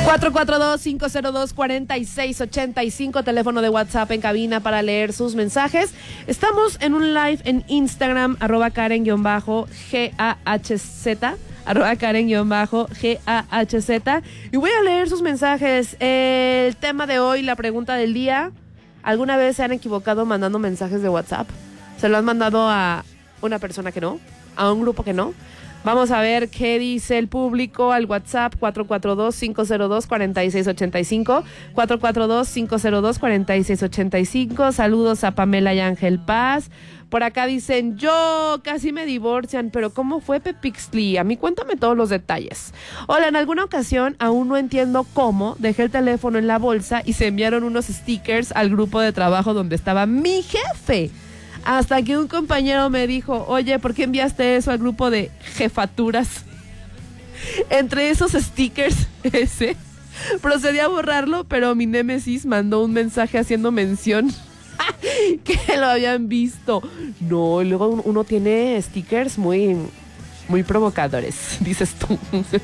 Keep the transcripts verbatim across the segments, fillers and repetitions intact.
cuatro cuatro dos, cinco cero dos, cuatro seis ocho cinco, teléfono de WhatsApp en cabina para leer sus mensajes. Estamos en un live en Instagram, arroba Karen-G A H Z, arroba Karen-G A H Z, y voy a leer sus mensajes. El tema de hoy, la pregunta del día: ¿alguna vez se han equivocado mandando mensajes de WhatsApp? ¿Se lo han mandado a una persona que no? ¿A un grupo que no? Vamos a ver qué dice el público al WhatsApp cuatro cuatro dos, cinco cero dos, cuatro seis ocho cinco, cuatro cuatro dos, cinco cero dos, cuatro seis ocho cinco. Saludos a Pamela y Ángel Paz. Por acá dicen, yo casi me divorcian, pero ¿cómo fue, Pepixli? A mí cuéntame todos los detalles. Hola, en alguna ocasión, aún no entiendo cómo, dejé el teléfono en la bolsa y se enviaron unos stickers al grupo de trabajo donde estaba mi jefe. Hasta que un compañero me dijo, oye, ¿por qué enviaste eso al grupo de jefaturas? Entre esos stickers, ese, procedí a borrarlo, pero mi némesis mandó un mensaje haciendo mención que lo habían visto. No, y luego uno tiene stickers muy, muy provocadores, dices tú.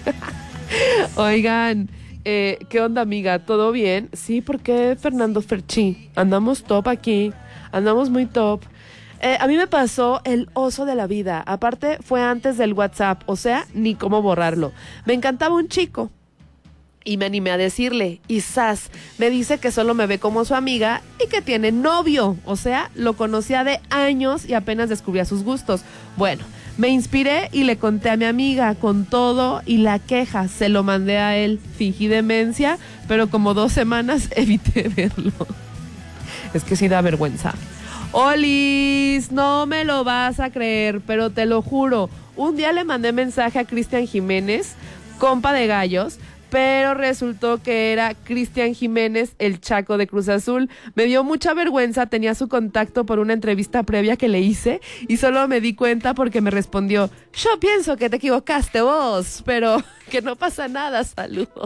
Oigan, eh, ¿qué onda, amiga? ¿Todo bien? Sí, ¿por qué, Fernando Ferchi? Andamos top aquí, andamos muy top. Eh, a mí me pasó el oso de la vida. Aparte, fue antes del WhatsApp, o sea, ni cómo borrarlo. Me encantaba un chico y me animé a decirle, y zas, me dice que solo me ve como su amiga y que tiene novio. O sea, lo conocía de años y apenas descubría sus gustos. Bueno, me inspiré y le conté a mi amiga con todo y la queja. Se lo mandé a él. Fingí demencia, pero como dos semanas evité verlo. Es que sí da vergüenza. Olis, no me lo vas a creer, pero te lo juro. Un día le mandé mensaje a Cristian Jiménez, compa de gallos, pero resultó que era Cristian Jiménez, el Chaco de Cruz Azul. Me dio mucha vergüenza, tenía su contacto por una entrevista previa que le hice y solo me di cuenta porque me respondió, yo pienso que te equivocaste vos, pero que no pasa nada, saludos.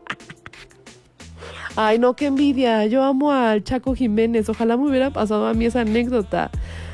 Ay, no, qué envidia. Yo amo al Chaco Jiménez. Ojalá me hubiera pasado a mí esa anécdota.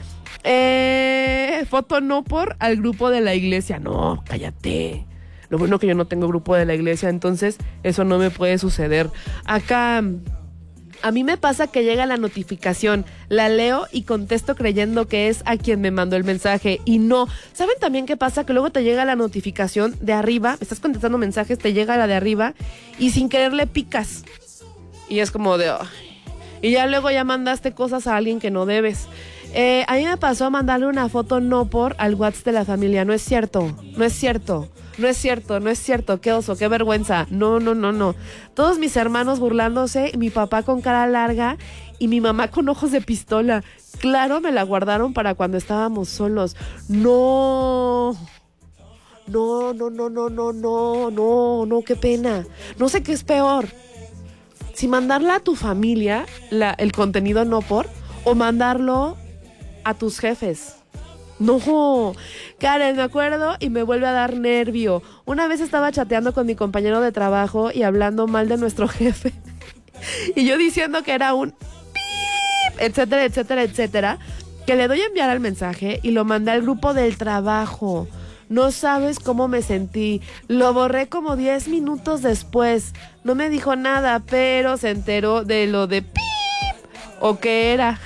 Eh, foto no por al grupo de la iglesia. No, cállate. Lo bueno que yo no tengo grupo de la iglesia, entonces eso no me puede suceder. Acá, a mí me pasa que llega la notificación, la leo y contesto creyendo que es a quien me mandó el mensaje y no. ¿Saben también qué pasa? Que luego te llega la notificación de arriba, estás contestando mensajes, te llega la de arriba y sin querer le picas. Y es como de... Oh. Y ya luego ya mandaste cosas a alguien que no debes. Eh, a mí me pasó a mandarle una foto no por al WhatsApp de la familia. No es cierto, no es cierto, no es cierto, no es cierto. Qué oso, qué vergüenza. No, no, no, no. Todos mis hermanos burlándose, mi papá con cara larga y mi mamá con ojos de pistola. Claro, me la guardaron para cuando estábamos solos. No... No, no, no, no, no, no, no, no, qué pena. No sé qué es peor. Si mandarla a tu familia, la, el contenido no por, o mandarlo a tus jefes. No, Karen, me acuerdo y me vuelve a dar nervio. Una vez estaba chateando con mi compañero de trabajo y hablando mal de nuestro jefe. Y yo diciendo que era un pip, etcétera, etcétera, etcétera, que le doy a enviar el mensaje y lo mandé al grupo del trabajo. No sabes cómo me sentí. Lo borré como diez minutos después. No me dijo nada, pero se enteró de lo de pip o qué era.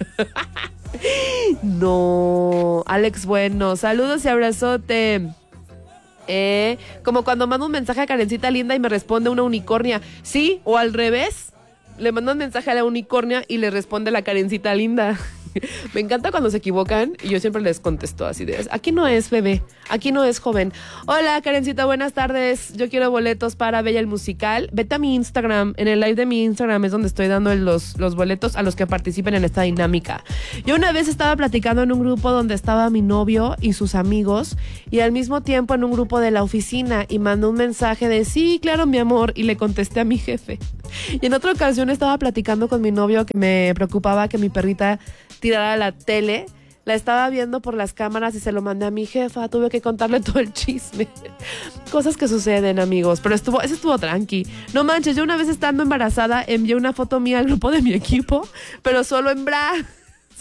No, Alex Bueno, saludos y abrazote. Eh, como cuando mando un mensaje a Karencita Linda y me responde una unicornia. Sí, o al revés. Le mando un mensaje a la unicornia y le responde la Karencita Linda. Me encanta cuando se equivocan y yo siempre les contesto así de, aquí no es bebé, aquí no es joven. Hola, Karencita, buenas tardes. Yo quiero boletos para Bella el Musical. Vete a mi Instagram, en el live de mi Instagram es donde estoy dando los, los boletos a los que participen en esta dinámica. Yo una vez estaba platicando en un grupo donde estaba mi novio y sus amigos y al mismo tiempo en un grupo de la oficina y mandó un mensaje de, sí, claro, mi amor, y le contesté a mi jefe. Y en otra ocasión estaba platicando con mi novio que me preocupaba que mi perrita tirara la tele, la estaba viendo por las cámaras y se lo mandé a mi jefa, tuve que contarle todo el chisme. Cosas que suceden, amigos, pero estuvo, eso estuvo tranqui. No manches, yo una vez estando embarazada envié una foto mía al grupo de mi equipo, pero solo en bra,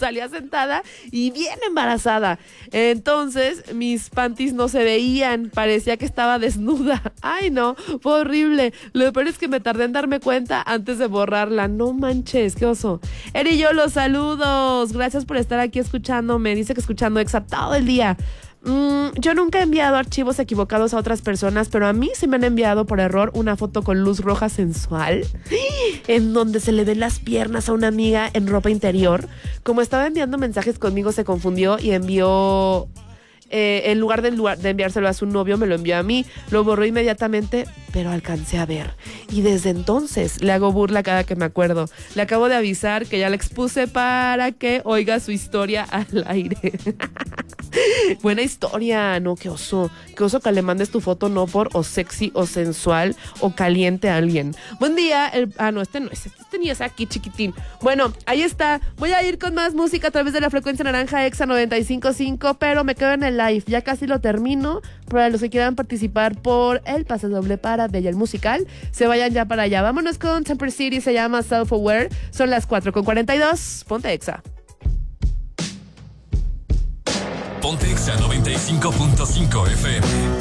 salía sentada y bien embarazada. Entonces, mis panties no se veían, parecía que estaba desnuda. Ay, no, fue horrible. Lo peor es que me tardé en darme cuenta antes de borrarla. No manches, qué oso. Eri, yo los saludos. Gracias por estar aquí escuchándome. Dice que escuchando Exa todo el día. Mm, yo nunca he enviado archivos equivocados a otras personas, pero a mí sí me han enviado por error una foto con luz roja sensual en donde se le ven las piernas a una amiga en ropa interior. Como estaba enviando mensajes conmigo, se confundió y envió... Eh, en lugar de, lugar de enviárselo a su novio, me lo envió a mí. Lo borró inmediatamente, pero alcancé a ver. Y desde entonces le hago burla cada que me acuerdo. Le acabo de avisar que ya la expuse para que oiga su historia al aire. Buena historia. No, qué oso. Qué oso que le mandes tu foto no por o sexy o sensual o caliente a alguien. Buen día. El, ah, no, este no es. Este ni es aquí, chiquitín. Bueno, ahí está. Voy a ir con más música a través de la frecuencia naranja Exa noventa y cinco punto cinco, pero me quedo en el live. Ya casi lo termino. Para los que quieran participar por el pase doble para Bella el Musical, se vayan ya para allá. Vámonos con Temper City, se llama Self Aware. Son las cuatro con cuarenta y dos. Ponte Exa. Ponte Exa noventa y cinco punto cinco F M.